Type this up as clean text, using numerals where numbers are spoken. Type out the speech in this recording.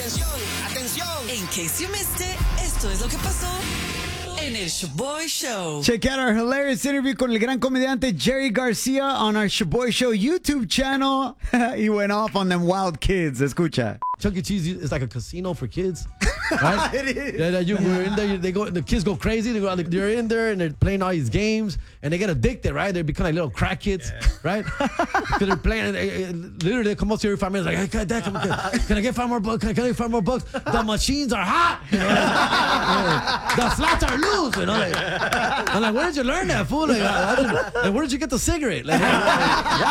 Atención. In case you missed it, esto es lo que pasó en el Shaboy Show. Check out our hilarious interview con el gran comediante Jerry Garcia on our Shaboy Show YouTube channel. He went off on them wild kids. Escucha. Chuck E. Cheese is like a casino for kids, right? It is. We're in there. The kids go crazy. They're in there and they're playing all these games, and they get addicted, right? They become like little crack kids, right? Because they're playing. Literally, they come up to every 5 minutes like, "Hey, Dad, can I get 5 more bucks? Can I get 5 more bucks? The machines are hot. You know, the slots are loose. You know, like, I'm like, where did you learn that, fool? Like, where did you get the cigarette? Like,